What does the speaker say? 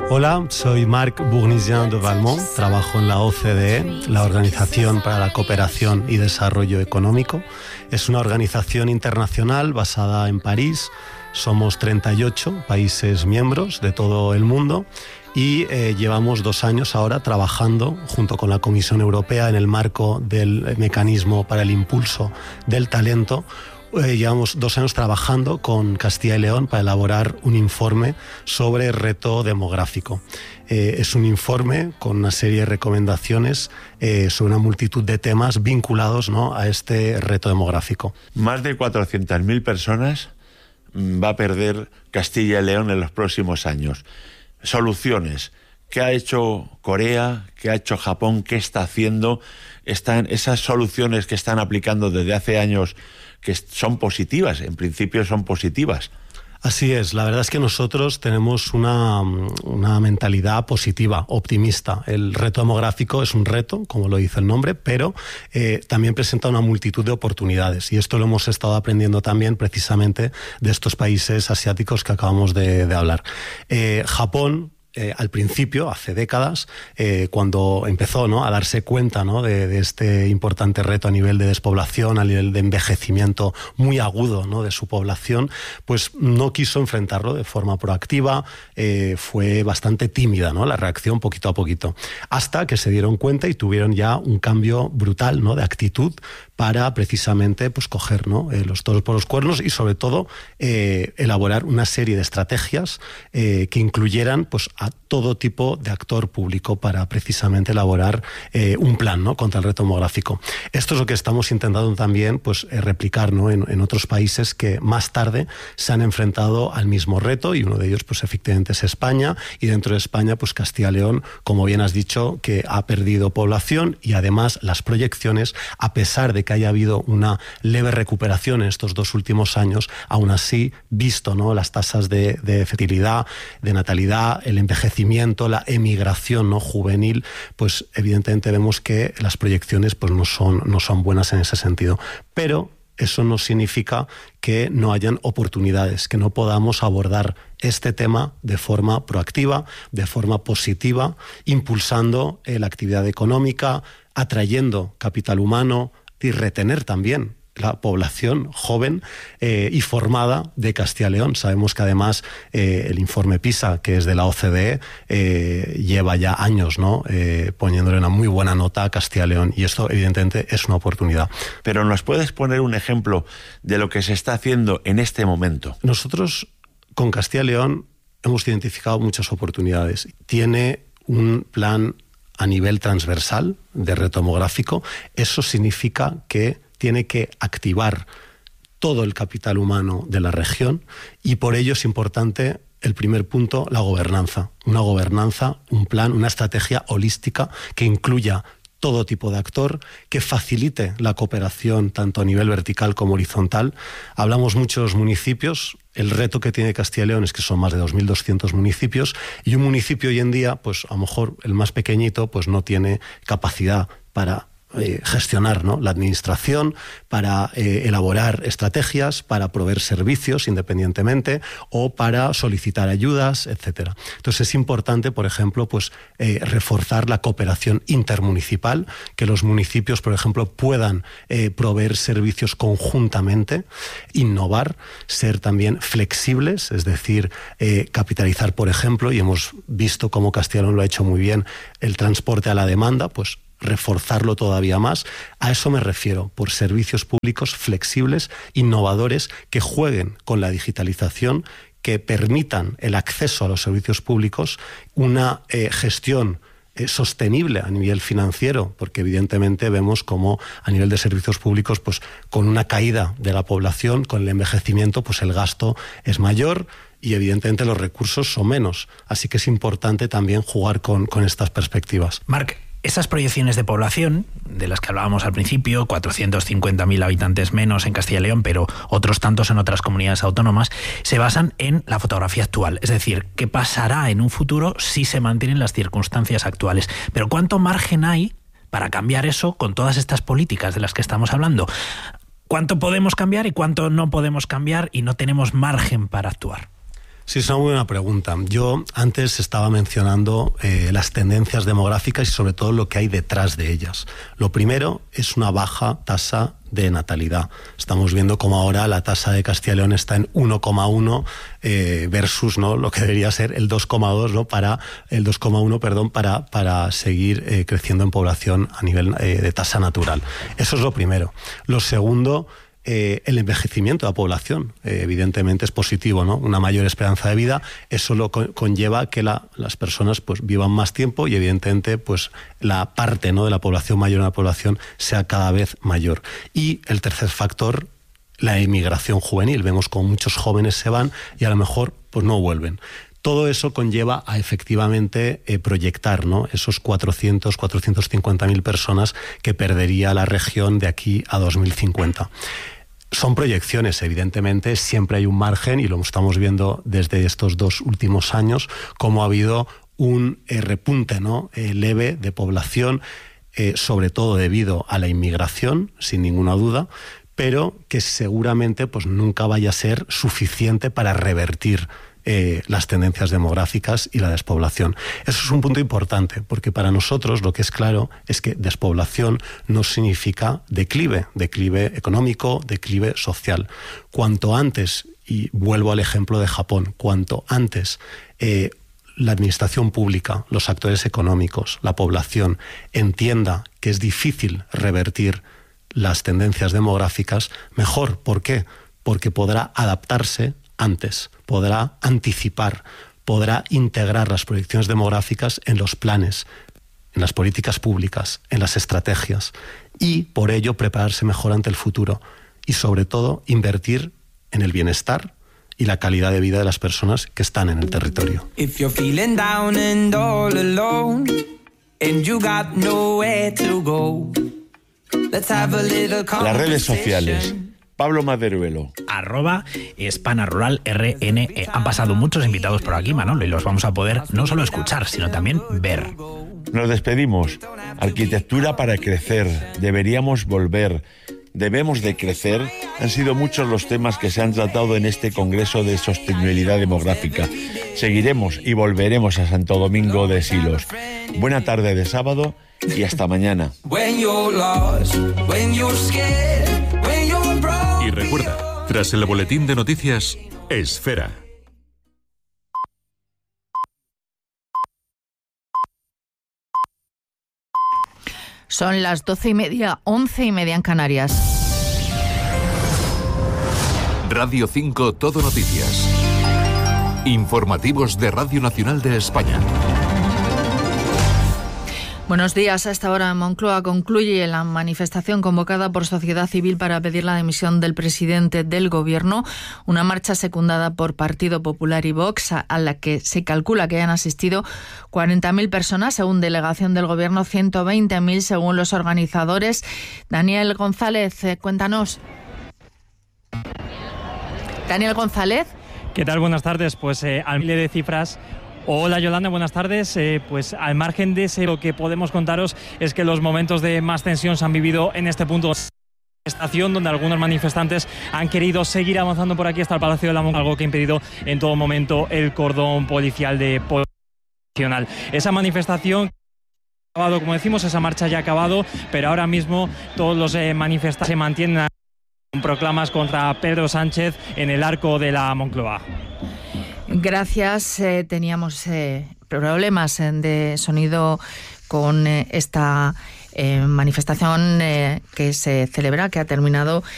Hola, soy Marc Bournisien de Valmont, trabajo en la OCDE, la Organización para la Cooperación y Desarrollo Económico. Es una organización internacional basada en París. Somos 38 países miembros de todo el mundo y llevamos 2 años ahora trabajando junto con la Comisión Europea en el marco del mecanismo para el impulso del talento. Llevamos 2 años trabajando con Castilla y León para elaborar un informe sobre el reto demográfico. Es un informe con una serie de recomendaciones sobre una multitud de temas vinculados, ¿no?, a este reto demográfico. Más de 400.000 personas va a perder Castilla y León en los próximos años. Soluciones. ¿Qué ha hecho Corea? ¿Qué ha hecho Japón? ¿Qué está haciendo? Esas soluciones que están aplicando desde hace años, que son positivas, en principio son positivas. Así es, la verdad es que nosotros tenemos una mentalidad positiva, optimista. El reto demográfico es un reto, como lo dice el nombre, pero también presenta una multitud de oportunidades, y esto lo hemos estado aprendiendo también precisamente de estos países asiáticos que acabamos de hablar. Japón, al principio, hace décadas, cuando empezó, ¿no?, a darse cuenta, ¿no?, de este importante reto a nivel de despoblación, a nivel de envejecimiento muy agudo, ¿no?, de su población, pues no quiso enfrentarlo de forma proactiva, fue bastante tímida, ¿no?, la reacción poquito a poquito, hasta que se dieron cuenta y tuvieron ya un cambio brutal, ¿no?, de actitud para precisamente pues coger, ¿no?, los toros por los cuernos y sobre todo elaborar una serie de estrategias que incluyeran pues a todo tipo de actor público para precisamente elaborar un plan, ¿no?, contra el reto demográfico. Esto es lo que estamos intentando también pues replicar, ¿no?, en otros países que más tarde se han enfrentado al mismo reto, y uno de ellos pues efectivamente es España, y dentro de España pues Castilla y León, como bien has dicho, que ha perdido población, y además las proyecciones, a pesar de que haya habido una leve recuperación en estos 2 últimos años, aún así, visto, ¿no?, las tasas de fertilidad, de natalidad, el envejecimiento, la emigración, ¿no?, juvenil, pues evidentemente vemos que las proyecciones pues no son buenas en ese sentido. Pero eso no significa que no hayan oportunidades, que no podamos abordar este tema de forma proactiva, de forma positiva, impulsando la actividad económica, atrayendo capital humano y retener también la población joven y formada de Castilla y León. Sabemos que además el informe PISA, que es de la OCDE, lleva ya años, ¿no?, poniéndole una muy buena nota a Castilla y León, y esto evidentemente es una oportunidad. Pero ¿nos puedes poner un ejemplo de lo que se está haciendo en este momento? Nosotros con Castilla y León hemos identificado muchas oportunidades. Tiene un plan a nivel transversal de reto demográfico. Eso significa que tiene que activar todo el capital humano de la región, y por ello es importante, el primer punto, la gobernanza. Una gobernanza, un plan, una estrategia holística que incluya todo tipo de actor, que facilite la cooperación tanto a nivel vertical como horizontal. Hablamos muchos municipios. El reto que tiene Castilla y León es que son más de 2.200 municipios, y un municipio hoy en día, pues a lo mejor el más pequeñito, pues no tiene capacidad para gestionar, ¿no?, la administración, para elaborar estrategias, para proveer servicios independientemente, o para solicitar ayudas, etcétera. Entonces es importante, por ejemplo, pues reforzar la cooperación intermunicipal, que los municipios, por ejemplo, puedan proveer servicios conjuntamente, innovar, ser también flexibles, es decir, capitalizar, por ejemplo, y hemos visto cómo Castilla y León lo ha hecho muy bien, el transporte a la demanda, pues reforzarlo todavía más. A eso me refiero, por servicios públicos flexibles, innovadores, que jueguen con la digitalización, que permitan el acceso a los servicios públicos, una gestión sostenible a nivel financiero, porque evidentemente vemos como a nivel de servicios públicos, pues con una caída de la población, con el envejecimiento, pues el gasto es mayor y evidentemente los recursos son menos. Así que es importante también jugar con estas perspectivas. Marc, esas proyecciones de población, de las que hablábamos al principio, 450.000 habitantes menos en Castilla y León, pero otros tantos en otras comunidades autónomas, se basan en la fotografía actual. Es decir, ¿qué pasará en un futuro si se mantienen las circunstancias actuales? Pero ¿cuánto margen hay para cambiar eso con todas estas políticas de las que estamos hablando? ¿Cuánto podemos cambiar y cuánto no podemos cambiar y no tenemos margen para actuar? Sí, es una muy buena pregunta. Yo antes estaba mencionando las tendencias demográficas y sobre todo lo que hay detrás de ellas. Lo primero es una baja tasa de natalidad. Estamos viendo cómo ahora la tasa de Castilla y León está en 1,1 versus, ¿no?, lo que debería ser el 2,2, ¿no?, el 2,1, perdón, para seguir creciendo en población a nivel de tasa natural. Eso es lo primero. Lo segundo, el envejecimiento de la población, evidentemente es positivo, ¿no? Una mayor esperanza de vida, eso lo conlleva que las personas pues vivan más tiempo y evidentemente pues la parte, ¿no?, de la población mayor en la población sea cada vez mayor. Y el tercer factor, la emigración juvenil. Vemos como muchos jóvenes se van y a lo mejor pues no vuelven. Todo eso conlleva a efectivamente proyectar, ¿no?, esos 450.000 personas que perdería la región de aquí a 2050. Son proyecciones, evidentemente, siempre hay un margen y lo estamos viendo desde estos 2 últimos años, como ha habido un repunte, ¿no?, leve de población, sobre todo debido a la inmigración, sin ninguna duda, pero que seguramente pues nunca vaya a ser suficiente para revertir las tendencias demográficas y la despoblación. Eso es un punto importante, porque para nosotros lo que es claro es que despoblación no significa declive económico, declive social. Cuanto antes, y vuelvo al ejemplo de Japón, cuanto antes la administración pública, los actores económicos, la población entienda que es difícil revertir las tendencias demográficas, mejor. ¿Por qué? Porque podrá adaptarse antes, podrá anticipar, podrá integrar las proyecciones demográficas en los planes, en las políticas públicas, en las estrategias y por ello prepararse mejor ante el futuro y sobre todo invertir en el bienestar y la calidad de vida de las personas que están en el territorio. Las redes sociales. Pablo Maderuelo. @SpanaRuralRNE. Han pasado muchos invitados por aquí, Manolo, y los vamos a poder no solo escuchar, sino también ver. Nos despedimos. Arquitectura para crecer. Deberíamos volver. Debemos de crecer. Han sido muchos los temas que se han tratado en este Congreso de Sostenibilidad Demográfica. Seguiremos y volveremos a Santo Domingo de Silos. Buena tarde de sábado y hasta mañana. Y recuerda, tras el boletín de noticias, Esfera. Son las 12:30, 11:30 en Canarias. Radio 5 Todo Noticias. Informativos de Radio Nacional de España. Buenos días. A esta hora en Moncloa concluye la manifestación convocada por Sociedad Civil para pedir la dimisión del presidente del Gobierno, una marcha secundada por Partido Popular y Vox, a la que se calcula que hayan asistido 40.000 personas, según delegación del Gobierno, 120.000 según los organizadores. Daniel González, cuéntanos. Daniel González. ¿Qué tal? Buenas tardes. Pues al miles de cifras. Hola Yolanda, buenas tardes. Pues al margen de eso, lo que podemos contaros es que los momentos de más tensión se han vivido en este punto de estación, donde algunos manifestantes han querido seguir avanzando por aquí hasta el Palacio de la Moncloa, algo que ha impedido en todo momento el cordón policial de Nacional. Esa manifestación, como decimos, esa marcha ya ha acabado, pero ahora mismo todos los manifestantes se mantienen con proclamas contra Pedro Sánchez en el arco de la Moncloa. Gracias. Teníamos problemas de sonido con esta manifestación que se celebra, que ha terminado